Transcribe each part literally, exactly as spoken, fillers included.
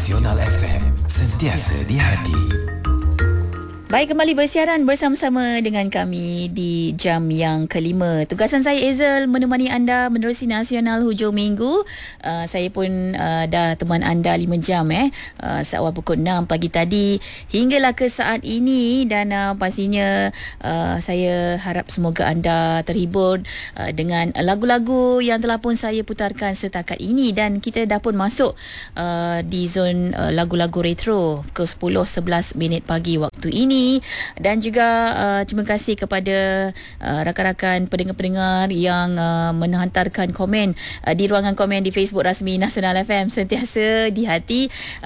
Nasional F M, sentiasa di hati. Baik, kembali bersiaran bersama-sama dengan kami di jam yang kelima. Tugasan saya Ezel menemani anda menerusi Nasional hujung minggu. Uh, saya pun uh, dah teman anda lima jam eh. Uh, seawal pukul enam pagi tadi hinggalah ke saat ini, dan uh, pastinya uh, saya harap semoga anda terhibur uh, dengan lagu-lagu yang telah pun saya putarkan setakat ini, dan kita dah pun masuk uh, di zon uh, lagu-lagu retro ke sepuluh sebelas minit pagi waktu ini. Dan juga uh, terima kasih kepada uh, rakan-rakan pendengar-pendengar yang uh, menghantarkan komen uh, di ruangan komen di Facebook rasmi Nasional F M, sentiasa di hati.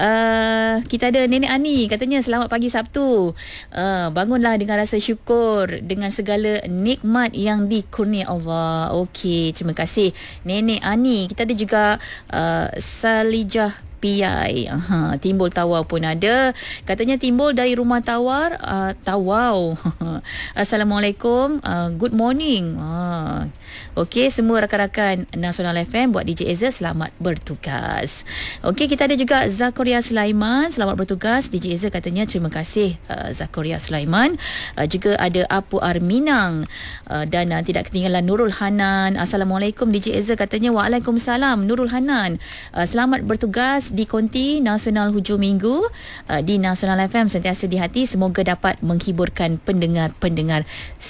Uh, kita ada Nenek Ani, katanya selamat pagi Sabtu. Uh, bangunlah dengan rasa syukur dengan segala nikmat yang dikurnia Allah. Okey, terima kasih Nenek Ani. Kita ada juga uh, Salijah P I. Aha, timbul tawar pun ada. Katanya timbul dari rumah tawar. Uh, tawau. Assalamualaikum. Uh, good morning. Uh, Okey, semua rakan-rakan Nasional F M buat D J Ezra selamat bertugas. Okey, kita ada juga Zakaria Sulaiman, selamat bertugas. D J Ezra katanya terima kasih uh, Zakaria Sulaiman. Uh, juga ada Apu Arminang uh, dan uh, tidak ketinggalan Nurul Hanan. Assalamualaikum D J Ezra, katanya waalaikumsalam Nurul Hanan. Uh, selamat bertugas di konti Nasional hujung minggu uh, di Nasional F M, sentiasa di hati. Semoga dapat menghiburkan pendengar-pendengar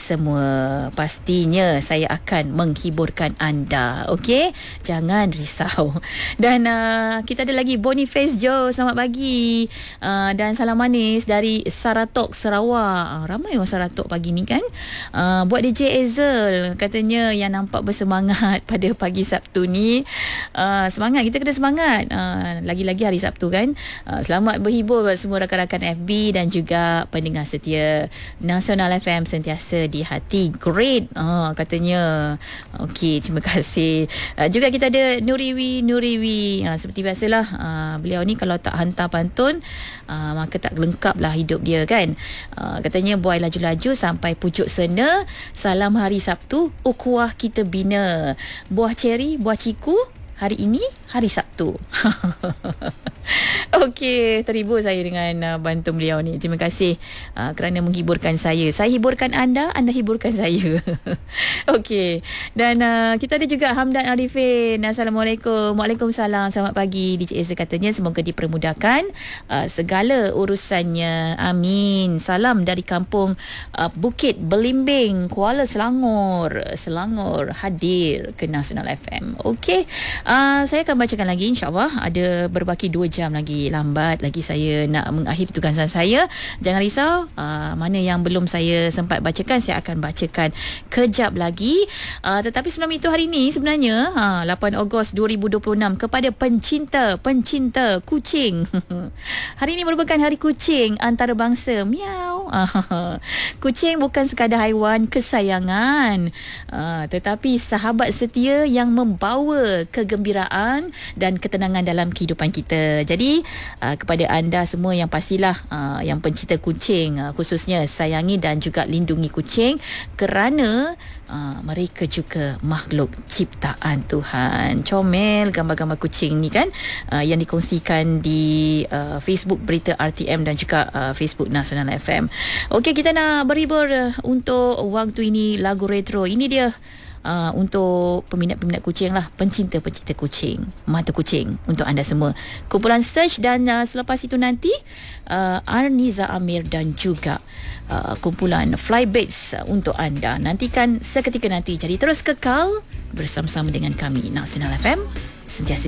semua. Pastinya saya akan menghiburkan anda. Okey, jangan risau. Dan uh, kita ada lagi Boniface Joe, selamat pagi. Uh, dan salam manis dari Saratok, Sarawak. Uh, ramai orang Saratok pagi ni kan. Uh, buat D J Ezel, katanya yang nampak bersemangat pada pagi Sabtu ni. Uh, semangat, kita kena semangat. Uh, lagi-lagi hari Sabtu kan. Uh, selamat berhibur buat semua rakan-rakan F B dan juga pendengar setia Nasional F M, sentiasa di hati. Great, uh, katanya. Okey, terima kasih. Uh, juga kita ada Nuriwi Nuriwi. Uh, seperti biasalah, uh, beliau ni kalau tak hantar pantun, uh, maka tak lengkaplah hidup dia kan. Uh, katanya buai laju-laju sampai pucuk sena. Salam hari Sabtu, ukhuwah kita bina. Buah ceri, buah ciku, hari ini hari Sabtu. Okey, terhibur saya dengan uh, bantu beliau ni. Terima kasih uh, kerana menghiburkan saya. Saya hiburkan anda, anda hiburkan saya. Okey. Dan uh, kita ada juga Hamdan Arifin. Assalamualaikum. Waalaikumsalam. Selamat pagi. D J Ezra katanya semoga dipermudahkan uh, segala urusannya. Amin. Salam dari kampung uh, Bukit Belimbing, Kuala Selangor. Selangor hadir ke Nasional F M. Okey. Uh, saya akan bacakan lagi, insya-Allah. Ada berbaki dua jam lagi. Lambat lagi saya nak mengakhiri tugasan saya. Jangan risau, uh, mana yang belum saya sempat bacakan, saya akan bacakan kejap lagi. Uh, tetapi sebelum itu, hari ini sebenarnya uh, lapan Ogos dua ribu dua puluh enam, kepada pencinta pencinta kucing. Hari ini merupakan hari kucing antarabangsa. Miau. Uh, kucing bukan sekadar haiwan kesayangan, uh, tetapi sahabat setia yang membawa kegembiraan dan ketenangan dalam kehidupan kita. Jadi uh, kepada anda semua yang pastilah uh, yang pencinta kucing, uh, khususnya sayangi dan juga lindungi kucing, kerana uh, mereka juga makhluk ciptaan Tuhan. Comel gambar-gambar kucing ni kan, uh, yang dikongsikan di uh, Facebook Berita R T M dan juga uh, Facebook Nasional F M. Okey, kita nak berhibur uh, untuk waktu ini lagu retro. Ini dia Uh, untuk peminat-peminat kucing lah, pencinta-pencinta kucing, mata kucing, untuk anda semua. Kumpulan Search, dan uh, selepas itu nanti uh, Arniza Amir dan juga uh, kumpulan Flybaits uh, untuk anda. Nantikan seketika nanti. Jadi terus kekal bersama-sama dengan kami Nasional F M, sentiasa